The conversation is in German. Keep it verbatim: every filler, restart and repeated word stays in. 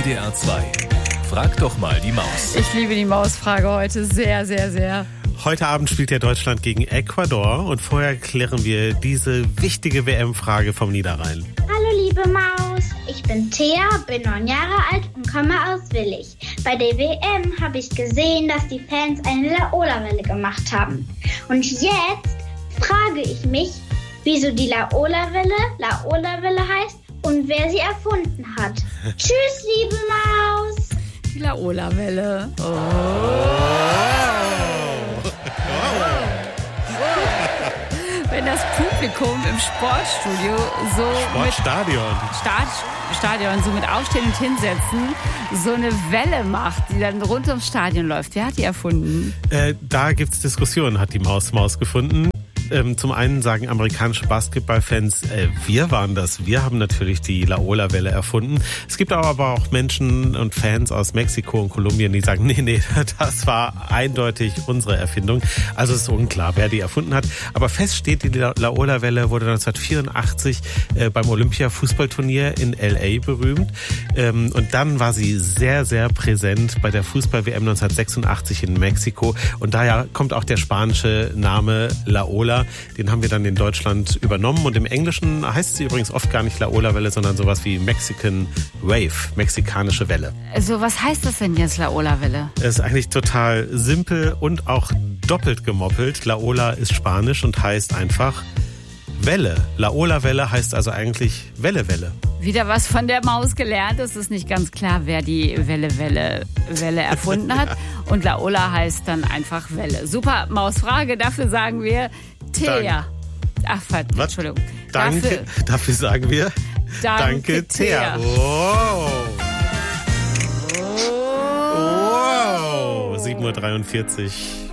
D R zwei. Frag doch mal die Maus. Ich liebe die Mausfrage heute sehr, sehr, sehr. Heute Abend spielt ja Deutschland gegen Ecuador und vorher klären wir diese wichtige W M-Frage vom Niederrhein. Hallo liebe Maus, ich bin Thea, bin neun Jahre alt und komme aus Willich. Bei der W M habe ich gesehen, dass die Fans eine Laola-Welle gemacht haben. Und jetzt frage ich mich, wieso die Laola-Welle Laola-Welle heißt und wer sie erfunden hat. Tschüss, liebe Maus. Die Laola-Welle. Oh. Wenn das Publikum im Sportstudio so Sportstadion. mit Start, Stadion so mit Aufstehen und Hinsetzen so eine Welle macht, die dann rund ums Stadion läuft. Wer hat die erfunden? Äh, da gibt's Diskussionen, hat die Maus Maus gefunden. Ähm, zum einen sagen amerikanische Basketballfans, äh, wir waren das. Wir haben natürlich die Laola-Welle erfunden. Es gibt aber auch Menschen und Fans aus Mexiko und Kolumbien, die sagen, nee, nee, das war eindeutig unsere Erfindung. Also es ist unklar, wer die erfunden hat. Aber fest steht, die Laola-Welle wurde neunzehnhundertvierundachtzig äh, beim Olympia-Fußballturnier in L A berühmt. Ähm, und dann war sie sehr, sehr präsent bei der Fußball-W M neunzehnhundertsechsundachtzig in Mexiko. Und daher kommt auch der spanische Name Laola. Den haben wir dann in Deutschland übernommen. Und im Englischen heißt sie übrigens oft gar nicht Laola-Welle, sondern sowas wie Mexican Wave, mexikanische Welle. Also was heißt das denn jetzt, Laola-Welle? Es ist eigentlich total simpel und auch doppelt gemoppelt. Laola ist Spanisch und heißt einfach Welle. Laola-Welle heißt also eigentlich Welle-Welle. Wieder was von der Maus gelernt. Es ist nicht ganz klar, wer die Welle, Welle, Welle erfunden hat. Und Laola heißt dann einfach Welle. Super Mausfrage. Dafür sagen wir Thea. Ach, verdammt, Entschuldigung. Danke. Dafür, dafür sagen wir Danke, Danke Thea. Thea. Wow. Wow. sieben Uhr dreiundvierzig.